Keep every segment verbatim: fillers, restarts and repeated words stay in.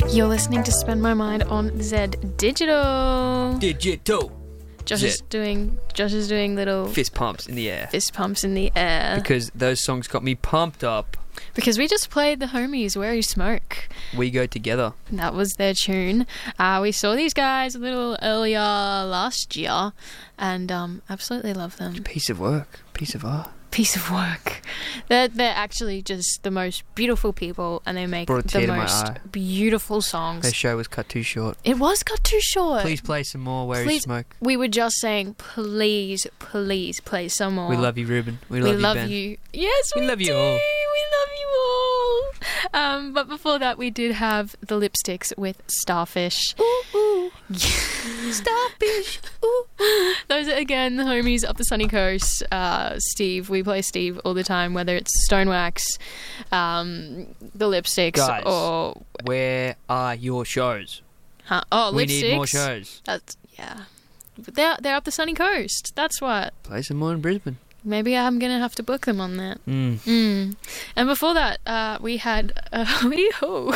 You're listening to Spend My Mind on Zed Digital. Digital. Josh Zed. is doing. Josh is doing little Fist pumps in the air. fist pumps in the air Because those songs got me pumped up. because we just played the homies Where You Smoke. We go together. That was their tune. Uh, we saw these guys a little earlier last year, and um, absolutely love them. Piece of work. Piece of art. Piece of work. They're they're actually just the most beautiful people, and they make Brought a tear the to my most eye. beautiful songs. Their show was cut too short. It was cut too short. Please play some more Where You Please- Smoke. We were just saying, please, please play some more. We love you, Ruben. We We love love you, Ben. you. Yes, we, We love you do. all. We love you all. Um, but before that, we did have the Lipsticks with Starfish. Ooh, ooh. Starfish. Ooh, ooh. Those are, again, the homies up the sunny coast. Uh, Steve, we play Steve all the time, whether it's Stonewax, um, the Lipsticks, Guys. or... Where are your shows? Huh? Oh, We Lipsticks. need more shows. That's, yeah. They're, they're up the sunny coast. That's what. Play some more in Brisbane. Maybe I'm going to have to book them on that. Mm. Mm. And before that, uh, we had Ahoy Ho.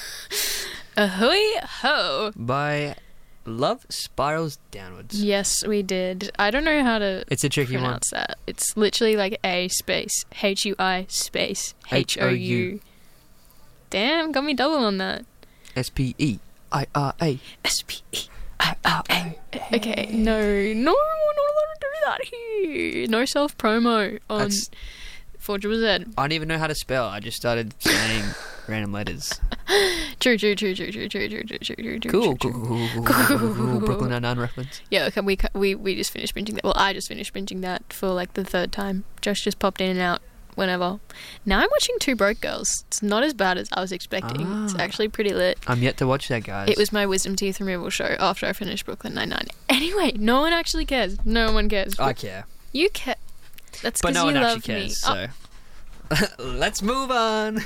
Ahoy Ho. By Love Spirals Downwards. Yes, we did. I don't know how to It's a tricky one. pronounce that. It's literally like A space H U I space H O U. Damn, got me double on that. S P E I R A. S P E I R A. Okay, no, no, we're not allowed to do that here. No self promo on That's- four Triple Z. I don't even know how to spell. I just started saying random letters. True, true, true, true, true, true, true, true, true, true, true, Cool, true, cool, true. cool, cool, cool, cool. Brooklyn Nine-Nine reference. Yeah, okay, we we we just finished binging that. Well, I just finished binging that for like the third time. Josh just popped in and out whenever. Now I'm watching Two Broke Girls. It's not as bad as I was expecting. Ah. It's actually pretty lit. I'm yet to watch that, guys. It was my wisdom teeth removal show after I finished Brooklyn Nine-Nine. Anyway, no one actually cares. No one cares. I care. You care. That's But because no you one love actually cares, me. so... Let's move on.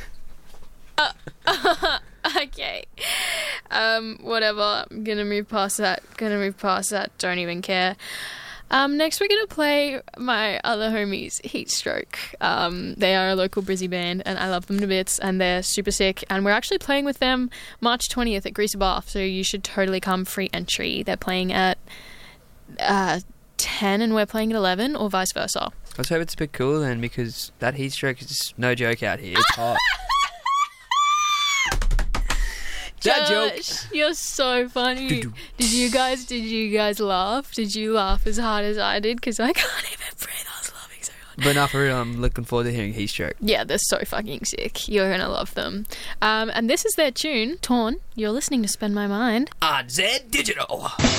Oh. Okay. Um, whatever. I'm gonna move past that. Gonna move past that. Don't even care. Um, next we're gonna play my other homies, Heatstroke. Um, they are a local Brizzy band, and I love them to bits, and they're super sick. And we're actually playing with them March twentieth at Greasy Bath, so you should totally come. Free entry. They're playing at uh, ten, and we're playing at eleven, or vice versa. Let's hope it's a bit cool then, because that heat stroke is no joke out here. It's hot. That joke. Josh, you're so funny. Doo-doo. Did you guys? Did you guys laugh? Did you laugh as hard as I did? Because I can't even breathe. I was laughing so hard. But not for real, I'm looking forward to hearing heat stroke. Yeah, they're so fucking sick. You're gonna love them. Um, and this is their tune, Torn. You're listening to Spend My Mind. On Z Digital.